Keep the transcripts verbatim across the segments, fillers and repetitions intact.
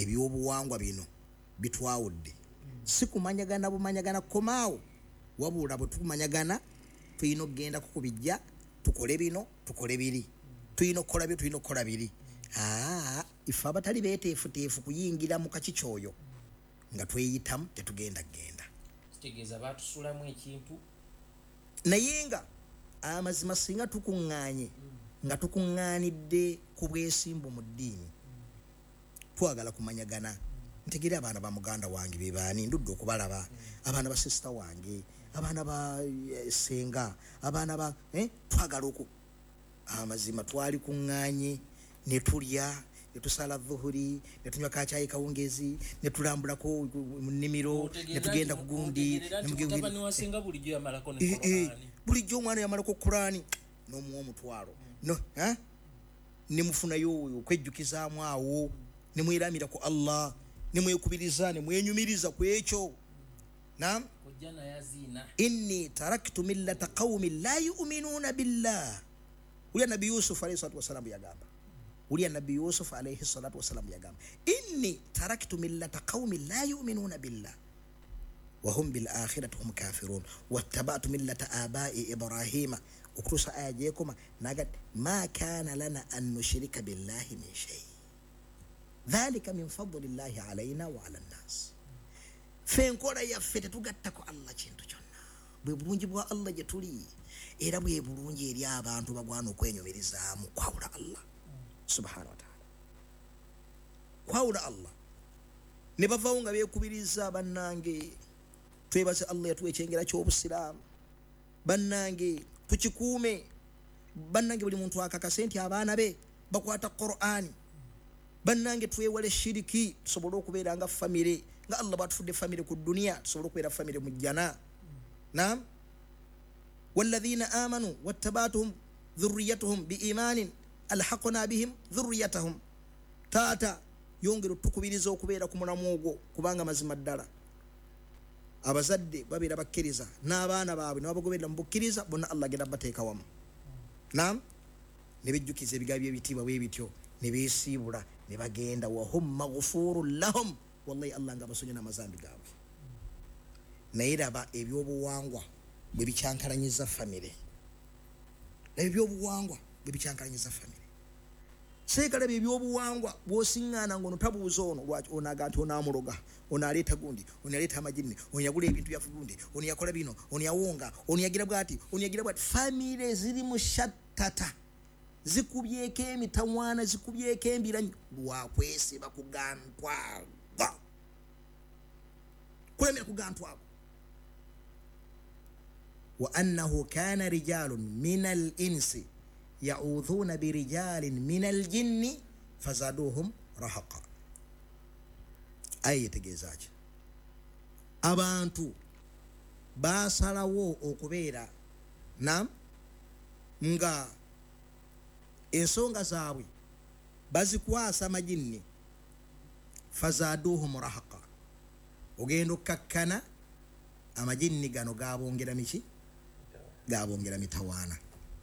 ebyobuwangwa bino bitwawudde si kumanyagana bumanyagana komaawo wabula bwe tukumanyagana tuyina okgenda kukubijja tukole bino tukole biri tuyina okukola byo tuyina okukola biri aa ife abatali beeteefuteefu kuyingira mu kakikyoyo nga tweyitamu tetugenda genda kitegeeza batusulamu ekintu naye nga amazima singa tukuŋŋaanye nga tukuŋŋaanidde ku bwesimbu mu ddiini twagala kumanyagana ntegera abaana ba muganda wange be baani ndudde okubalaba abaana ba sisita wange abaana ba senga abaana ba eh twagala oku amazima twali kuŋŋaanye ne tulya ne tusala dhuhuri ne tunywa kacaayi kawungezi ne tulambulako mu nnimiro ne tugenda ku gundi ne mugenda wasenga bulijjo yamalako ne Qur'ani bulijjo omwana yamalako Qur'ani n'omuwa omutwalo no ha ne mufunayo okwejjukizaamu awo ne mweramira ku Allah ne mwekubiriza ne mwenyumiriza ku ekyo naam kujana yazina inni taraktu millata qaumin la yu'minuna billah uya nabii Yusuf alayhi salatu wasalam yagamba uya nabii Yusuf alayhi salatu wasalam yagamba inni taraktu millata qaumin la yu'minuna billah wa hum bil akhirati hum kafirun wattaba'tu millata aba'i ibrahima ukusa aya jekoma nagat ma kana lana an nushrika billahi min shay dhalika min fadlillahi alayna wa ala an-nas fenkola yaffe tetugattako Allah kintu kyonna bwe bulungi bwa Allah gye tuli era bwe bulungi eri abantu bagwana okwenyumirizaamu kwawula Allah subhanahu wa ta'ala kwawula Allah ne bavaawo nga beekubiriza bannange twebaze Allah yatuwa ekyengera ky'obusiraamu bannange tukikuume bannange buli muntu akakase nti abaana be bakwata Qur'ani bannange twewale shiriki tusobole okubeera nga famire nga Allah batufudde famire ku dunia tusobole okubeera famire mu jjana naam walladhina amanu wattabatuhum dhurriyyatuhum biimanin alhaqna bihim dhurriyyatahum taata yongero tukubiriza okubeera ku mulamu ogwo kubanga mazima ddala abazadde babeera bakkiriza n'abaana baabwe ne babagoberera mu bukkiriza bonna Allah agenda bateeka wamu naam ne bejjukiza ebigambo by'ebitiibwa bwe bityo ne beesiibula ne bagenda wa hum maghfurun lahum wallahi Allah nga basonye n'amazambi gaabwe naye raba ebyobuwangwa bwe bikyankalanyiza famire ebyobuwangwa bwe bikyankalanyiza famire seekala ebyobuwangwa bw'osiŋŋaana ng'ono tabuuza ono lwaki onaga nti onaamuloga ono aleeta gundi ono yaleeta amajinne ono yagula ebintu byafu gundi ono yakola bino ono yawonga ono yagira bwati ono yagira bwati famire ziri mu shattata zikubyeko emitawaana zikubyeko embiranyi lwakwesiba kugantwagwa kulemera kugantwagwa wa annahu kana rijalun min al-insi ya'udhuna bi rijalin min al-jinni fazaduhum rahaqa ayetegezaaki abantu basalawo okubeera nam nga ensonga zaabwe bazikwasa majinni fazaduhum rahaqa ogenda okkakkana amajinni gano gabongera miki gabongera mitawaana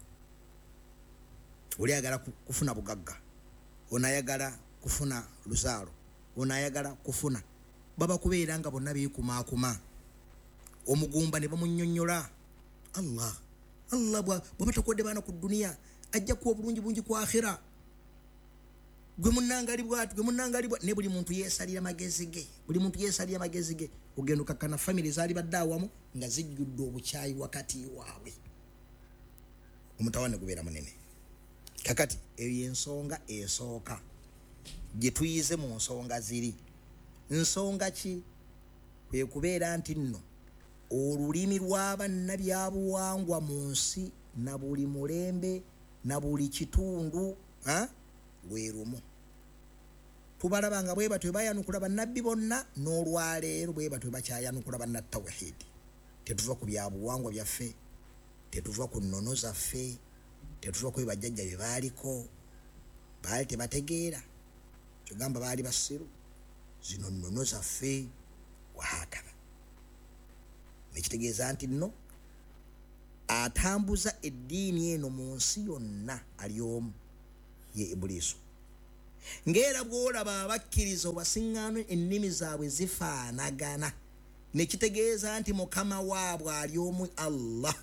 oli ayagala kufuna bugagga onayagala kufuna luzaalo onayagala kufuna baba kubeera nga bonna beekumaakuma omugumba ne bamunnyonnyola Allah Allah bwa batakodde baana ku dunia ajja kuwa bulungi bungi ku akhira gwe munnangali bwatu gwe munnangali bwa ne buli muntu yeesalira magezi ge buli muntu yeesalira magezi ge ogenda okkakkana family zaali badde awamu nga zijjudde obukyayi wakati waabwe omutawaana gubeera munene kakati eyo ensonga esooka gye tuyize mu nsonga ziri nsonga ki kwe kubeera nti nno olulimi lw'abannabyabuwangwa mu nsi na buli mulembe na buli kitundu ha lwe lumu tubalaba nga bwe batwe bayanukula bannabbi bonna n'olwaleero bwe batwe bakyayanukula bannatawhidi tetuva ku byabuwangwa byaffe tetuva ku nnono zaffe tetuva ku bajjajja bye baaliko baali tebategeera tugamba baali basiru zino nnono zaffe wahakaba nekitegeeza nti nno atambuza eddiini eno mu nsi yonna ali omu ye Ibuliisu ng'era bw'olaba abakkiriza obasiŋŋaano ennimi zaabwe zifaanagana ne kitegeeza nti mukama waabwe ali omu Allah.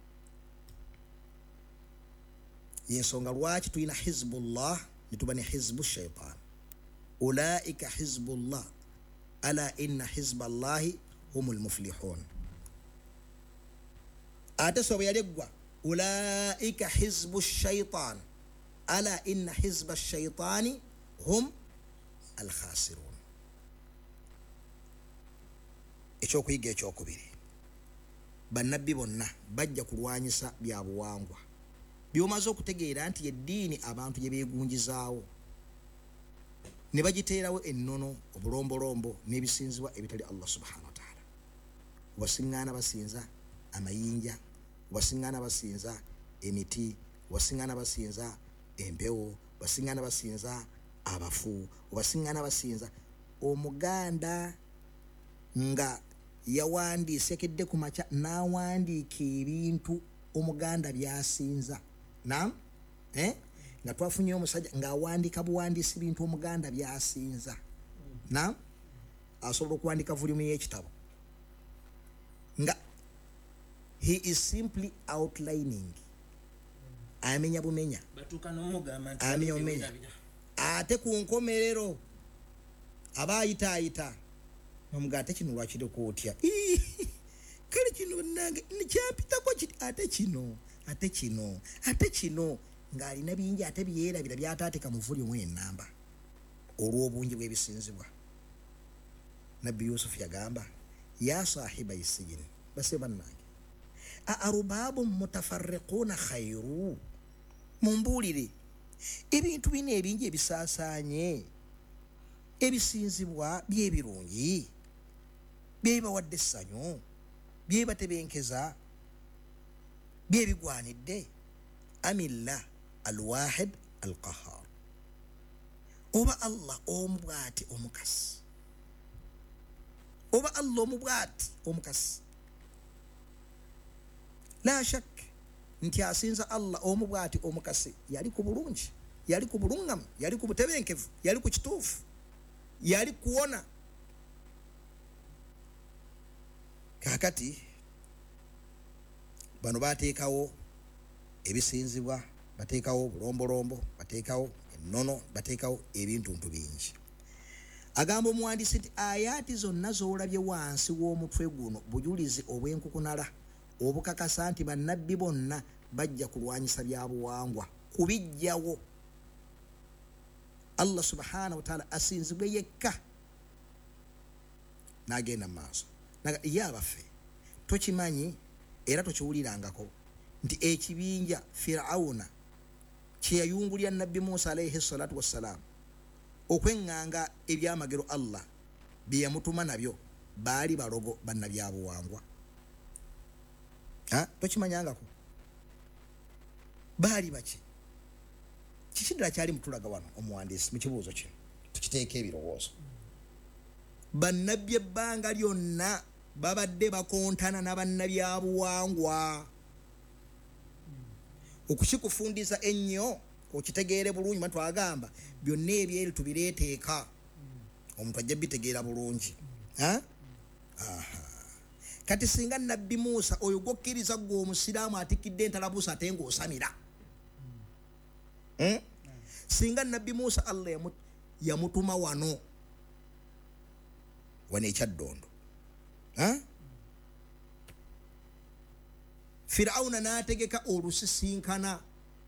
Yensonga lwaki tulina hizbullah ne tuba ne hizbu shaitan. Ulaika hizbullah ala inna hizballahi humul muflihun. Ate sobe yalegwa ulaika hizbu shaitan ala inna hizba shaitani hum al khasirun. Ekyokuyiga ekyokubiri, bannabbi bonna bajja kulwanyisa bya buwangwa byomaze okutegeera nti eddiini abantu gye beegunjizaawo ne bagiteerawo ennono, obulombolombo n'ebisinzibwa ebitali Allah subhanahu wa ta'ala. Wasiŋŋaana basinza amayinja, wasiŋŋaana basinza emiti, wasiŋŋaana basinza empewo, wasiŋŋaana basinza abafu, wasiŋŋaana basinza Omuganda nga yawandiise kedde ku makya n'awandiika ebintu Omuganda byasinza. Naam, eh? Nga twafunye omusajja ng'awandiika buwandiisi bintu Omuganda byasinza. Naam, asobola okuwandiika volume y'ekitabo nga he is simply outlining. Amenya bumenya, batuuka n'omugamba nti amenya bumenya. Ate ku nkomerero aba ayitaayita n'omugamba ate kino lwakiriko otya, kale kino nange nekyampitako kiti, ate kino ate kino ate kino ng'alina bingi ate byeerabira byataateeka mu volume ennamba olw'obungi bw'ebisinzibwa. Nabbi Yusufu yagamba ya sahiba isijini, base bannange aarubabu mutafarriquuna khairu, mumbuulire ebintu bino ebingi ebisaasaanye ebisinzibwa byebirungi byebibawadde essanyu byebatebenkeza byebigwanidde amilla alwahid alqahar, oba Allah omu bw'ati omukasi, oba Allah omu bw'ati omukasi. La shak nti asinza Allah omu bw'ati omukasi yali ku bulungi, yali ku bulungamu, yali ku butebenkevu, yali ku kituufu, yali kuwona. Kakati bano bateekawo ebisinzibwa, bateekawo obulombolombo, bateekawo ennono, bateekawo ebintuntu bingi. Agamba omuwandiisi nti ayaati zonna z'olabye wansi w'omutwe guno bujulizi obw'enkukunala obukakasa nti bannabbi bonna bajja kulwanyisa bya buwangwa kubijjawo. Allah subhanahu wa ta'ala asinzibwe yekka. N'agenda mu maaso naga ye abaffe tokimanyi era tokiwulirangako nti ekibinja Firawuna kye yayungulya Nabbi Musa alayhi salatu wassalam okweŋŋanga ebyamagero Allah bye yamutuma nabyo baali balogo bannabyabuwangwa. Ha, tokimanyangako baali baki? Kiki ddala kyali mutulaga wano omuwandiisi mu kibuuzo kino tukiteeka ebirowoozo. Bannabbi ebbanga lyonna babadde bakontana n'abannabyabuwangwa. Okukikufundiza ennyo okitegeere bulungi, mwe twagamba byonna ebyeru tubireeteeka omuntu ajja bitegeera bulungi. Ha? Aha. Kati singa Nabbi Musa oyo gwokkiriza gwe omusiraamu atikidde entalabuusa ate ng'osamira. Hmm? Singa Nabbi Musa Allah yamut, yamutuma wano wano ekyaddondo, ha? Firawuna n'ategeka olusisinkana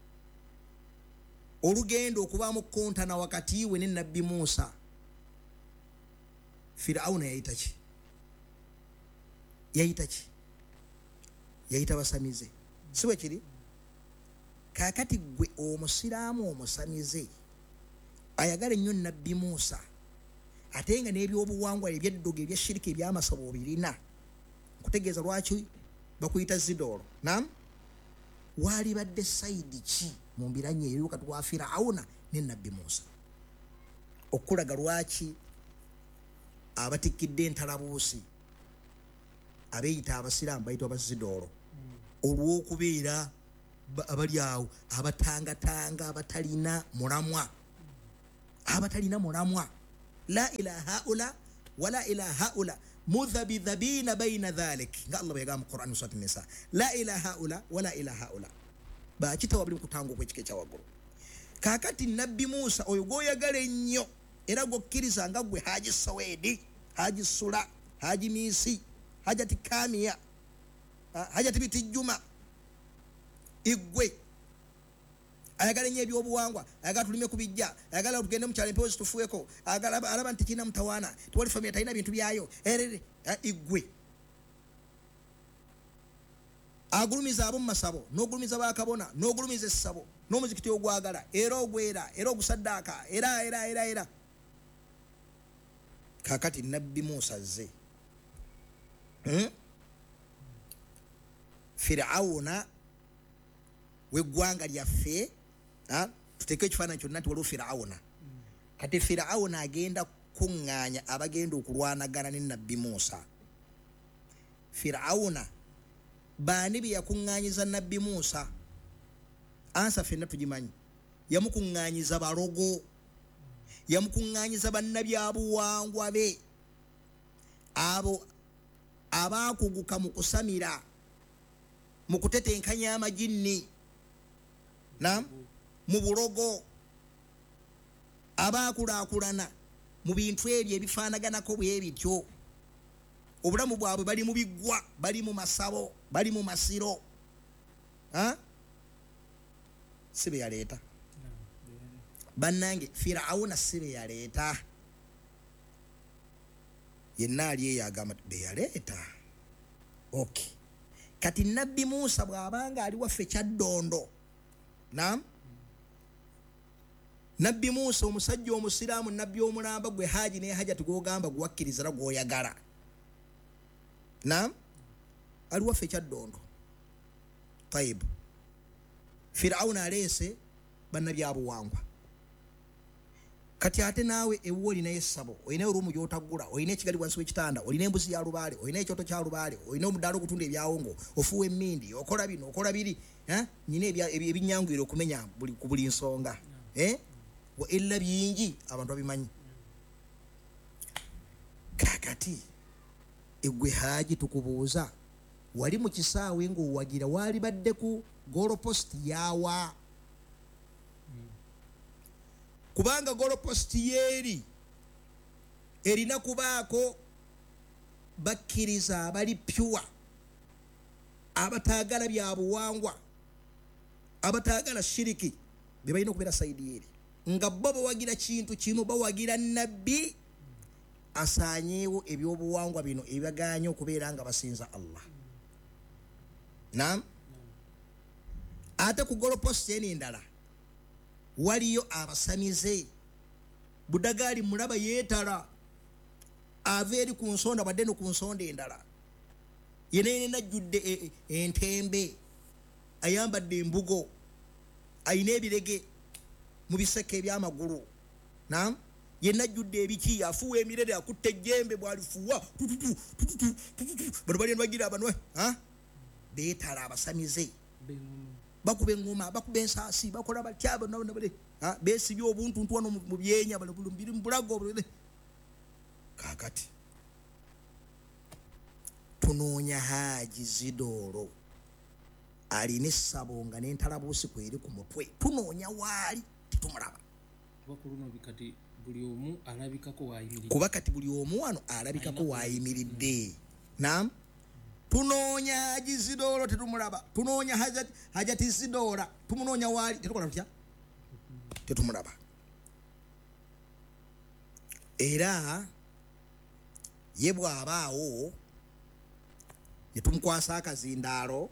olugendo okubaamu kontana wakati we ne Nabbi Musa. Firawuna yayita ki? Yayita ki? Yayita basamize. Si bwe kiri? Kaakati gwe omusiraamu omusamize ayagala ennyo Nabbi Musa ate nga n'ebyobuwangwa ebyeddogo ebyashiriki ebyamasabo birina nkutegeeza lwaki bakuyita zidoolo. Naam, waali badde sayidi ki mu mbiranye eyo wakati wa Firawuna ne Nabbi Musa okulaga lwaki abatikidde entalabuusi abeeyita abasiraamu bayitibwa bazidoolo olw'okubeera abali awo abatangatanga abatalina mulamwa abatalina mulamwa. La ilaha haula wala ilaha haula mudhabidhabina baina dhalik nga Allah bwegamba mu Qur'an surat an-Nisa. La ilaha haula wala ilaha haula bakitawa bali kutango kwekike kya waggulu. Kakati nabbi Musa oyo goyagala ennyo era gokkiriza nga gwe Haji Sawedi, Haji Sula, Haji Misi, Hajati Kamia, Hajati Bitijuma, igwe ayagala nnyo ebyobuwangwa, ayagala tulime kubijja, ayagala tugende mu kyalo empewo zitufuweko, ayagala alaba nti kina mutawaana, tewali famire talina bintu byayo, erere igwe agulumiza abo mu masabo, n'ogulumiza bakabona, n'ogulumiza essabo, n'omuzikiti ogwagala, era ogwera, era ogusaddaaka, era era era era. Kakati nabbi Musa azze, hmm? Firawuna weggwanga lyaffe, tuteeke ekifaananyi kyonna nti waliwo Firawuna. Kati Firawuna agenda kuŋŋaanya abagenda okulwanagana ne nabbi Musa. Firawuna baani bye yakuŋŋaanyiza nabbi Musa? Ansa ffenna tugimanyi. Yamukuŋŋaanyiza balogo, yamukuŋŋaanyiza bannabyabuwangwa be, abo abaakuguka mu kusamira, mu kutetenkanya amajinni, na mu bulogo, abaakulaakulana mu bintu ebyo ebifaanaganako bwe bityo. Obulamu bwabwe bali mu biggwa, bali mu masabo, bali mu masiro. Ha? Sibe yaleeta bannange, Firawuna sibe yaleeta, yenna ali eyo agamba be yaleeta. Okay, kati nabbi Musa bw'abanga ali waffe kyaddondo, naam, nabbi Musa omusajja omusiraamu, nabbi omulamba gwe Haji ne Hajati gw'ogamba gwakkiriza era gw'oyagala, naam, ali waffe kyaddondo. Tayib, Firawuna aleese bannabyabuwangwa. Kati ate naawe ewuwo olinayo essabo, olina olumu gy'otagula, olina ekigali wansi w'ekitanda, olina embuzi ya lubaale, olina ekyoto kya lubaale, olina omudaala okutunda ebyawongo, ofuwa emmindi, okola bino okola biri, nyina ebinyangwire okumenya ku buli nsonga, wa illa bingi abantu babimanyi. Kakati egwe Haji tukubuuza, wali mu kisaawe ng'owagira waali badde ku goalpost yawa? Kubanga goalpost yeeri erina kubaako bakkiriza abali pure, abataagala byabuwangwa, abataagala shiriki, be balina okubeera sayidi eri, nga bo bawagira kintu kimu, bawagira nabbi asaanyeewo ebyobuwangwa bino ebibaganye okubeera nga basinza Allah. Naam, ate ku goalpost eni endala waliyo abasamize, Budagaali mulaba yeetala ava eri ku nsonda badde no ku nsonda endala, yenene najjudde entembe, ayambadde embugo, ayina ebirege mu biseke ebyamagulu, naam, yenna ajjudde ebiki, afuwa emirere, akutte ejjembe bwalifuwa tututu tututu tututu, bano bali bagira abanwe, ha, beetala abasamize, bakuba engoma, bakuba ensaasi, bakola batya, bano bale beesibye obuntuntu wano mu byenya, biri mu bulago. Kakati tunoonya Haji Zidoolo alina essabo nga n'entalabuusi kweri ku mutwe, tunoonya waali tetumulaba. Kuba kati buli omu wano alabikako waayimiridde. Naam, tunoonya Haji Zidoolo tetumulaba, tunoonya Hajati Zidoola tumunoonya waali tetukola tutya, tetumulaba. Era ye bw'abaawo ne tumukwasa akazindaalo,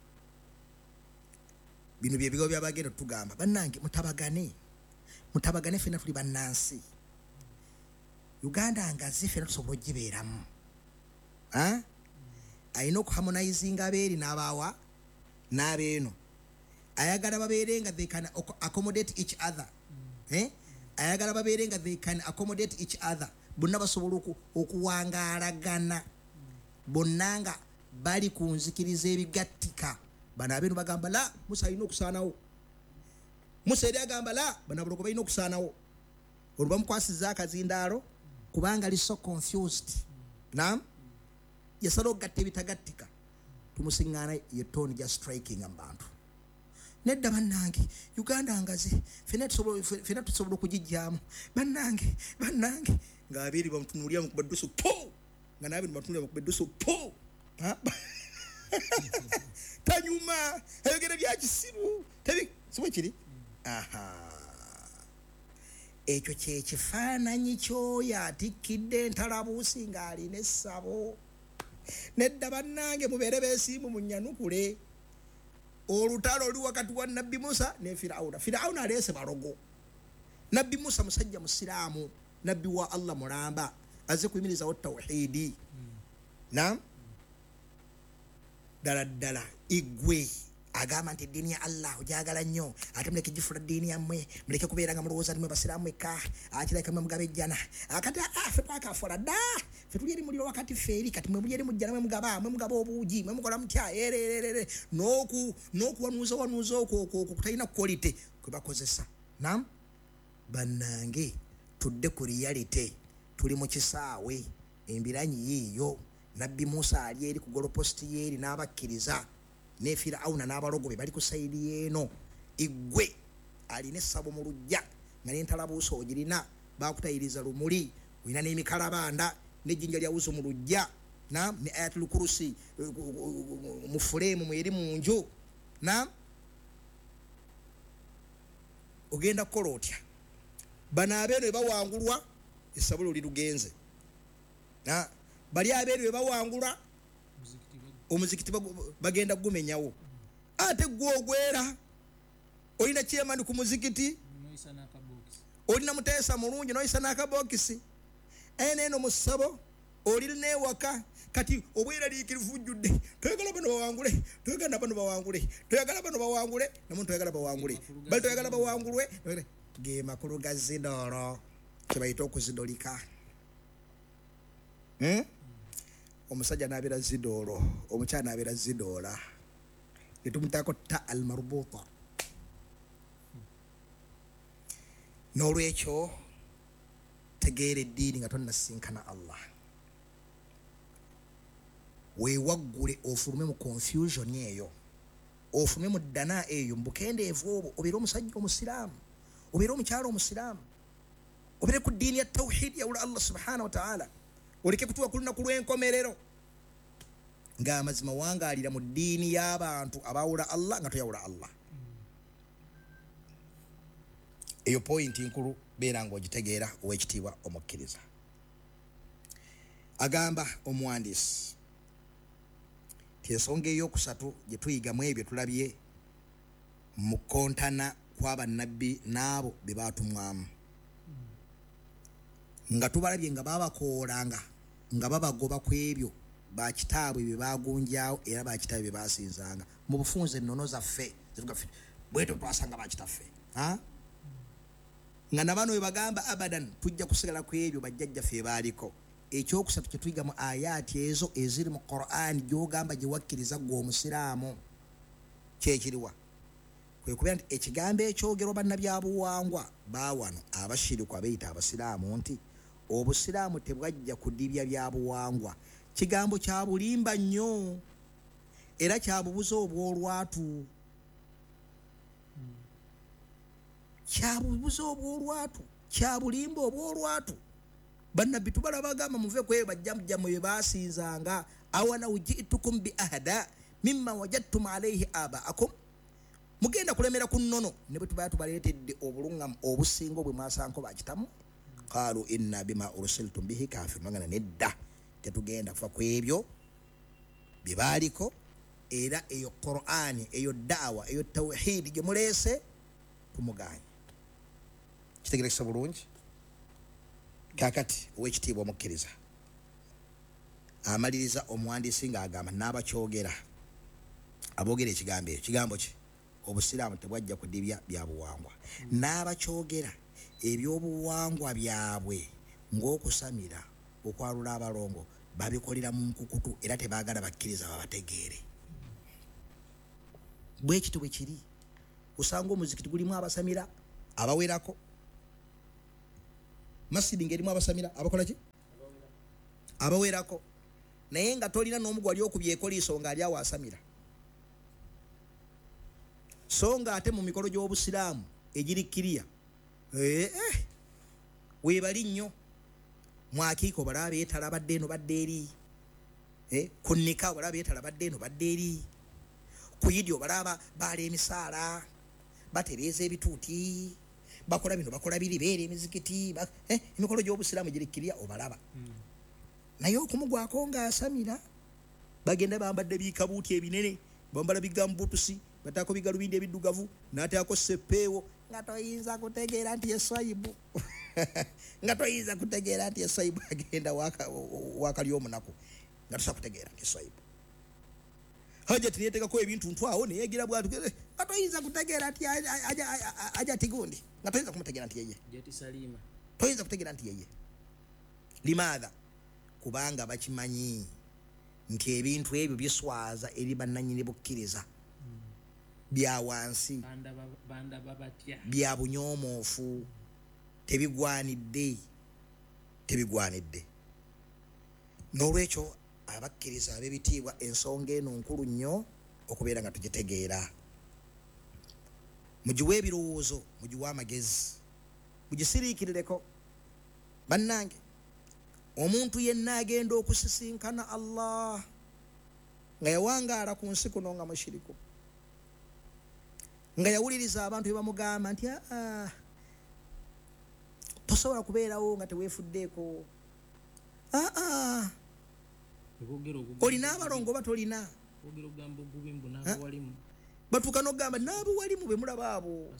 bino bye bigo byabagenda tugamba, bannange mutabagane, mutabagane, ffenna tuli bannansi. Uganda ngazi ffenna tusobola ogibeeramu. Ayina okuharmonizinga abeeri n'abaawa n'abeeno, ayagala babeere nga they can accommodate each other, ayagala babeere nga they can accommodate each other, bonna basobola okuwangaalagana, bonna nga bali ku nzikiriza ebigattika. Bano abeeno bagamba la, Musa alina okusaanawo, Musa eri agamba la, bano abalogo balina okusaanawo. olwo bamukwasiza akazindaalo kubanga ali so confused. Naam, yasala okugatta ebitagattika. Tumusiŋŋaana ye tooni gya striking abantu. Nedda bannange, Uganda ngazi, ffenna tusobola okugijjaamu. Bannange, bannange, ng'abiri bamutunuulira mu kuba eddusu po, nga n'abiri bamutunuulira mu kuba eddusu po. Tanyuma, ayogera bya kisiru. Tebi, si bwe kiri? Aha. Ekyo kye kifaananyi ky'oyo atikkidde entalabuusi ng'alina essabo. Nedda bannange, mubeere beesimbu munnyanukule. Olutalo oli wakati wa Nabbi Musa ne Firawuna. Firawuna aleese balogo. Nabbi Musa musajja musiraamu, nabbi wa Allah mulamba, azze kuyimirizawo tawhiidi. Naam, ddala ddala igwe agamba nti eddiini ya Allah ojagala nnyo, ate muleke gifula ddiini yammwe, muleke kubeera nga mulowooza nimwe basiraamu mwekka, akireka mwe mugabe ejjana. Akati ffe twakafula dda, ffe tuli eri muliro wakati ffe eri, kati mwe muli eri mujjana mwe mugaba, mwe mugaba obuugi, mwe mukola mutya ererere, n'oku n'okuwanuuza wanuuza okwo kutalina quality kwe bakozesa. Naam, bannange, tudde ku reality, tuli mu kisaawe, embiranyi yiiyo. Nabbi Musa ali eri ku goloposti yeeri n'abakkiriza, ne Firawuna n'abalogo be bali ku sayidi yeeno. Igwe alina essabo mu lujja nga n'entalabuusi ogirina, baakutayiriza lumuli, olina n'emikalabanda n'ejjinja lya wuzo mu lujja, naam, ne Ayatul Kursi mu fuleemu mweri mu nju. Naam, ogenda kukola otya? Bano abeeno be bawangulwa, essabo lyo lirugenze. Bali abeero be bawangula, omuzikiti bagenda gumenyawo. Ate gwe ogwera olina kyemani ku muzikiti, olina muteesa mulungi noyisa n'akabokisi. Eno eno mu ssabo oli n'ewaka, kati obweraliikirivu bujjudde. Toyagala bano bawangule, toyagala bano bawangule, toyagala bano bawangule, namuntu toyagala bawangule, bali toyagala bawangulwe. Ge makulu ga zidoolo, kye bayita okuzidolika. Hmm? Omusajja n'abeera zidoolo, omukyala n'abeera zidoola, ne tumutaako ta al marbuuta. N'olwekyo tegeera eddiini nga tonnasinkana Allah, weewaggule ofulume mu confusion eyo, ofulume mu ddana eyo, mu bukendeevu obwo, obeere omusajja omusiraamu, obeere omukyala omusiraamu, obeere ku ddiini ya tawhiidi yawula Allah subhanahu wa ta'ala. Oleke kutuwa ku lunaku lw'enkomerero ng'amazima wangaalira mu ddiini y'abantu abawula Allah nga toyawula Allah. Eyo pointi nkulu beera ng'ogitegeera ow'ekitiibwa omukkiriza. Agamba omuwandiisi ti ensonga ey'okusatu gye tuyigamu ebyo tulabye mu kontana kw'abannabbi n'abo be baatumwamu, nga tubalabye nga babakoolanga nga babagoba ku ebyo bakitaabwe bye bagunjaawo era bakitaabwe bye basinzanga mu bufunze ennono zaffe bweto twasanga bakitaffe, nga nabano we bagamba abadan tujja kusigala ku ebyo bajjajjaffe baaliko. Ekyokusatu kye tuyiga mu ayaati ezo eziri mu Qur'ani gy'ogamba gye wakkiriza gwe omusiraamu kyekiriwa, kwe kubeera nti ekigambo ekyogerwa bannabyabuwangwa baawano abashiriku abeeyita abasiraamu nti obusiraamu tebwajja kudibya byabuwangwa, kigambo kya bulimba nnyo era kya bubuza obw'olwatu, kya bubuza obw'olwatu, kya bulimba obw'olwatu. Bannabbi tubala bagamba muve kwe bajjamujja mu bye baasinzanga, awana ujitukum bi ahada mimma wajadtum alayhi abaakum, mugenda kulemera ku nnono ne bwe tubaye tubaleetedde obuluŋŋamu obusinga bwe mwasanko bakitamu. Qaalu inna bima ursiltum bihi kafirun, nga nedda tetugenda kufa ku ebyo bye baaliko, era eyo Qur'ani, eyo daawa, eyo tawhiidi gye muleese tumuganye. Kitegerekesa bulungi. Kakati ow'ekitiibwa omukkiriza amaliriza omuwandiisi ng'agamba n'abakyogera aboogera ekigambo ekyo, kigambo ki? Obusiraamu tebwajja kudibya byabuwangwa. N'abakyogera ebyobuwangwa byabwe ng'okusamira, okwalula abalongo, babikolera mu nkukutu era tebaagala bakkiriza babategeere. Bwe kiti bwe kiri. Osanga omuzikiti gulimu abasamira abawerako, masidi ngerimu abasamira abakola ki abawerako naye nga tolina n'omugwa ali okubyeko liiso nga ali awo asamira so nga ate mu mikolo gy'obusiraamu egirikkiriya eh, eh, weebali nnyo mwakiiko balaba beetala badde eno badde eri eh, kunnika balaba beetala badde eno badde eri ku Idi balaba baala emisaala batereeza ebituuti bakola bino bakola biri beera emizikiti eh, emikolo gy'obusiraamu egirikkiriya obalaba mm. naye okumugwako ng'asamira bagenda bambadde biikabuuti ebinene bambala bigambutusi batako bigalubindi ebiddugavu n'ateako seppeewo nga toyinza kutegeera nti eswayibu nga toyinza kutegeera nti eswayibu agenda wakali omunaku nga tosa kutegeera nti eswayibu hajati neyetekako ebintu ntwawo neyegira bwatu nga toyinza kutegeera nti ajati gundi nga toyinza kumutegeera nti yeye toyinza kutegeera nti yeye limaadha kubanga bakimanyi nti ebintu ebyo biswaza eri bannanyini bukkiriza bya wansi bya bunyomoofu tebigwanidde tebigwanidde n'olwekyo abakkiriza ab'ebitiibwa ensonga eno nkulu nnyo okubeera nga tugitegeera mugiwe ebirowoozo mugiwe amagezi mugisiriikirireko bannange omuntu yenna agenda okusisinkana Allah nga yawangaala ku nsi kuno nga mushiriku nga yawuliriza abantu bebamugamba nti aa tosobola kubeerawo nga teweefuddeeko aa olina abalongo oba tolina batuuka n'okugamba n'abuwalimu be mulaba abo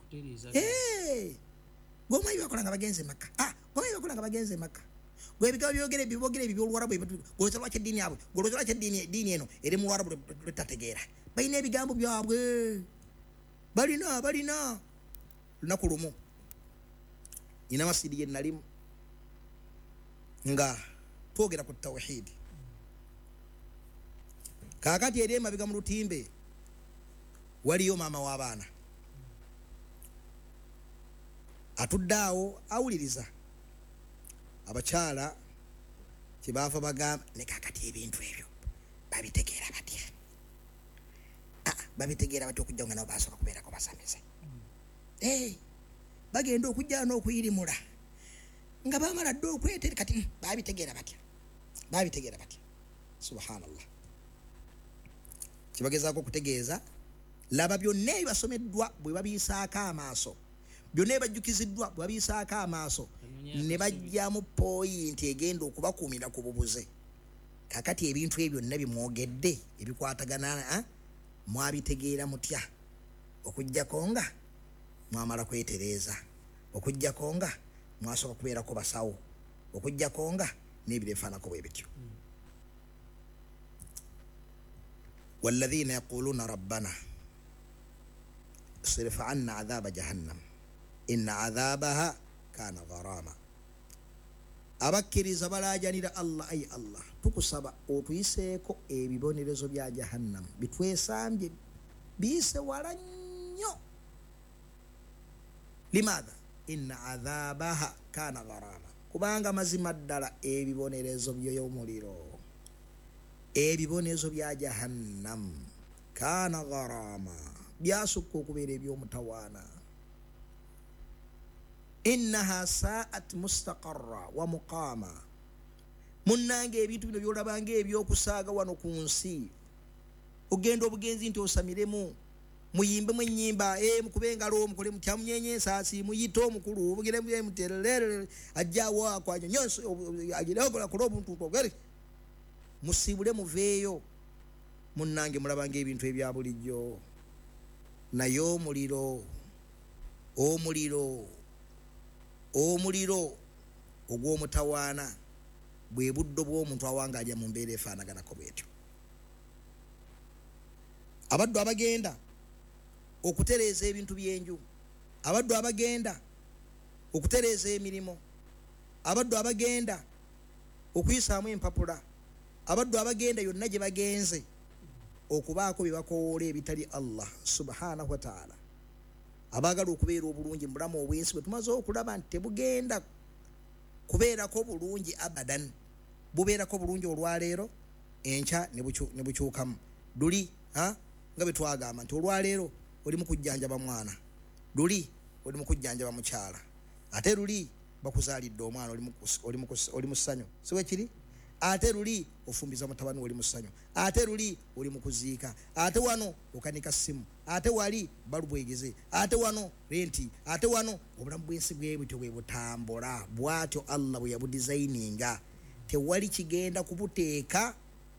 gwomanyi bakola nga bagenze maka gwomanyi bakola nga bagenze maka gwebigabo byogere bibogere bibyolwarabu golowooza lwaki eddiini yabwe golowooza lwaki eddiini eno eri mu lwarabu lwetategeera balina ebigambo byabwe balina balina lunaku lumu ina masidi ye nalimu nga twogera ku tawhidi kakati eri emabiga mu lutimbe waliyo maama w'abaana atudde awo awuliriza abakyala kyebaava bagamba ne kakati ebintu ebyo babitegeera batya babitegeera batya okujja nga nabo basooka kubeerako basamize eh bagenda okujja n'okuyirimula nga bamala dde okwetere kati babitegeera batya babitegeera batya subhanallah kibagezaako okutegeeza laba byonna ebibasomeddwa bwe babiisaako amaaso byonna ebajjukiziddwa bwe babiisaako amaaso ne bajjamu pooyinti egenda okubakuumira ku bubuze kakati ebintu ebyo byonna bimwogedde ebikwatagana mwabitegeera mutya okujjako nga mwamala kwetereeza okujjako nga mwasooka kubeerako basawo okujjako nga n'ebirefaanako bwe bityo walladhina yaquluna rabbana sirif anna adhaba jahannam inna adhabaha kana gharama abakkiriza balaajanira Allah ay Allah tukusaba otuyiseeko ebibonerezo bya jahannam bitwesambye biyise wala nnyo limadha inna adhabaha kana gharama kubanga mazima ddala ebibonerezo by'omuliro ebibonerezo bya jahannam kana gharama byasukka okubeera eby'omutawaana innaha sa'at mustaqarra wa muqama munnange ebintu bino byolabanga ebyokusaaga wano ku nsi ogenda obugenzi nti osamiremu muyimbe mu ennyimba e mukube engalo mukole mutya munyenye ensaasi muyite omukulu obugire muterere ajjawo akwanyo nyonso agireogola kola obuntu obwere musibule muveeyo munnange mulabanga ebintu ebya bulijjo naye omuliro omuliro omuliro ogw'omutawaana bwe buddo bw'omuntu awangalya mu mbeera efaanaganako bwetyo abaddu abagenda okutereeza ebintu byenju abaddu abagenda okutereeza emirimu abaddu abagenda okuyisaamu empapula abaddu abagenda yonna gye bagenze okubaako bye bakowoola ebitali Allah subhanahu wa ta'ala abaagala okubeera obulungi mu bulamu obw'ensi bwe tumaze okulaba nti tebugenda kubeerako bulungi abadan bubeerako bulungi olwaleero enkya ne bukyukamu luli nga bwe twagamba nti olwaleero oli mu kujjanjaba mwana luli oli mu kujjanjaba mukyala ate luli bakuzaalidde omwana oli mu ssanyu si bwe kiri ate luli ofumbiza mutabani oli mu ssanyu ate luli oli mu kuziika ate wano okanika ssimu ate wali balubwegeze ate wano renti ate wano obulamu bw'ensi bwe butyo bwe butambula bw'atyo Allah bwe yabudizayininga tewali kigenda kubuteeka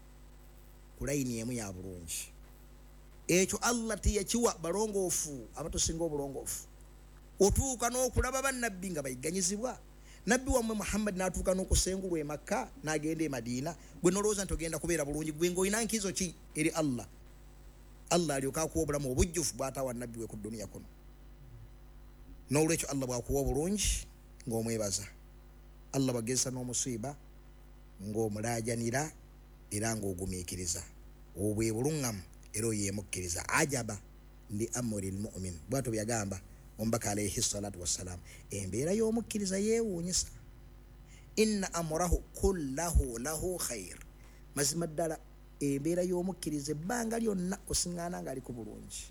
ku layini emu ya bulungi ekyo Allah teyakiwa balongoofu abatusinga obulongoofu otuuka n'okulaba bannabbi nga bayiganyizibwa nabbi wammwe Muhammad n'atuuka n'okusengulwa e Makka n'agenda e Madiina gwe nolowooza nti ogenda kubeera bulungi gwe ng'olina nkizo ki eri Allah Allah alyoka akuwa obulamu obujjufu bw'ataawa nabbi we ku dduniya kuno n'olwekyo Allah bw'akuwa obulungi ng'omwebaza Allah bw'agezesa n'omusiiba ng'omulaajanira era ng'ogumiikiriza obwo bwe buluŋŋamu era oyeemukkiriza ajaba li amri lmumin bw'atyo byagamba omubaka alayhi salatu wassalam embeera y'omukkiriza yeewuunyisa inna amrahu kullahu lahu khair mazima ddala embeera y'omukkiriza ebbanga lyonna osiŋŋaana ng'ali ku bulungi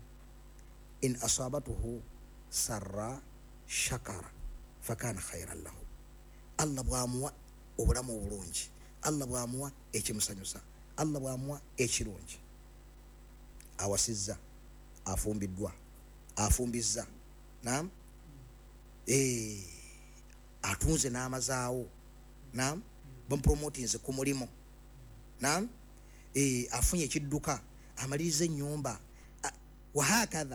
in asabatuhu sarra shakara fakana khairan lahu Allah bw'amuwa obulamu obulungi Allah bw'amuwa ekimusanyusa Allah bw'amuwa ekirungi awasizza afumbiddwa afumbizza naam eh atunze n'amazaawo naam bamupromotinze ku mulimu naam eh afunye ekidduka amaliriza ennyumba wa hakadha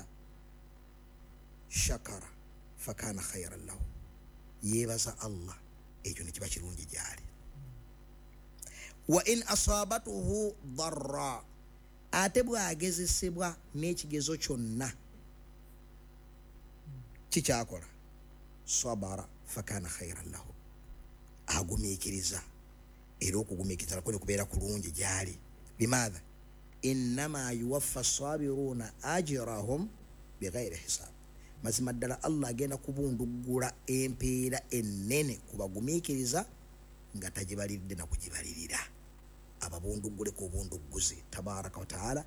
shakara fakana khairan lahu yebaza Allah ekyo ne kiba kirungi gyali wa in asabatuhu darra ate bw'agezesebwa n'ekigezo kyonna kikyakola sabara fakana khairan lahu agumiikiriza era okugumiikiriza nakwo ne kubeera kulungi gyali limaadha innama yuwaffa sabiruuna ajrahum bighairi hisaab mazima ddala Allah agenda kubunduggula empeera ennene ku bagumiikiriza nga tagibaliridde na kugibalirira ababundugguleko obundugguzi tabaraka wa taala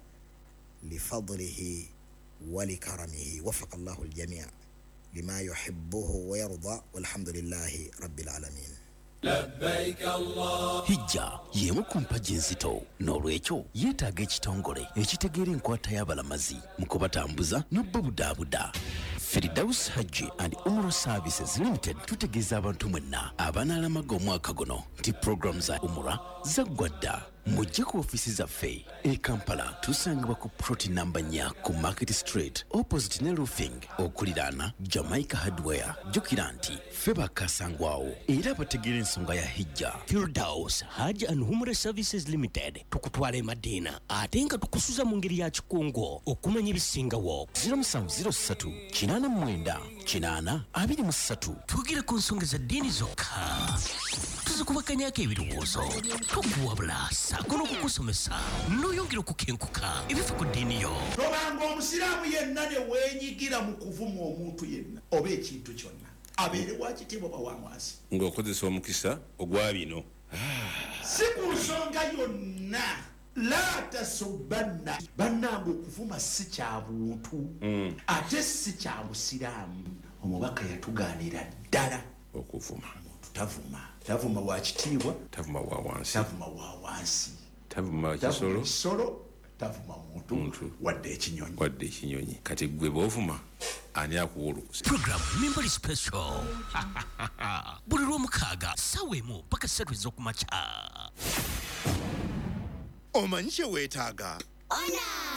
lifadlihi wa likaramihi wafaqa Allahu aljamia lima yuhibbuhu wa yarda walhamdulillahi rabbil alamin. Labbaik Allah. Hijja yemu ku mpagi enzito n'olwekyo yeetaaga ekitongole ekitegeera enkwata y'abalamazi mu kubatambuza n'obbabudaabuda. Firdaus Hajji and Umrah Services Limited tutegeeza abantu mwenna abanaalamaga omwaka guno nti program za Umrah zaggwa dda. Mujje ku ofisi zaffe e Kampala tusangibwa ku ploti namba nnya ku Market Street opposite ne roofing okuliraana Jamaica Hardware. Jjukira nti ffe bakasangwawo era bategeera ensonga ya hijja. Firdaus Hajji and Umrah Services Limited tukutwala e Madiina ate nga tukusuza mu ngeri ya kikungo okumanya ebisingawo. zero seven zero three kinaana mwenda kinaana abiri mu ssatu. Twogere ku nsonga za ddiini zokka. Tuzikubaganyako ebirowoozo tokuwabula saako n'okukusomesa n'oyongera okukenkuka ebifa ku ddiini yo. Tobanga omusiraamu yenna ne weenyigira mu kuvuma omuntu yenna oba ekintu kyonna abeere wa kitiibwa wa wansi ng'okozesa omukisa ogwa bino si ku nsonga yonna la tasubbanna bannange okuvuma si kya buntu ate si kya busiraamu. Omubaka yatugaanira ddala okuvuma tavuma tavuma wa kitiibwa tavuma wa wansi tavuma wa wansi tavuma kisolo kisolo tavuma muntu wadde ekinyonyi wadde ekinyonyi. Kati gwe bw'ovuma ani akuwulukusa. Program Members Special buli lw'omukaaga ssaawa emu paka ssatu ez'okumakya. Omanyi kye weetaaga? Ona!